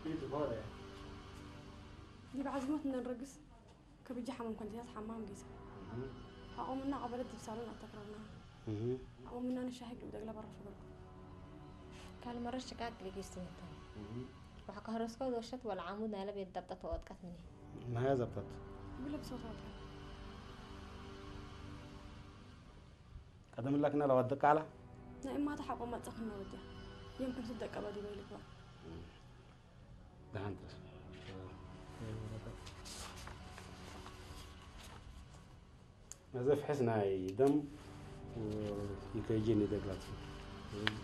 دي بعزمتنا نرقص كبيجي حمام كنت جالس حمام جيسة هقوم قبل دي بصالون أتكررنا هقوم أنا شاهد ودق لا برا شغل كان مرة شكاك لقيستني وحكى هرسكو دوشت والعمود نالا بيتضبط وقت مني ما هي زبطت بلا بصوت وقت قدم لك أنا لو ودك على لا إما تحقق ما تخلنا وديها يمكن تصدق أبدي بيلك بقى ده أنت ما زي في حسنا دم ويكيجيني دقلات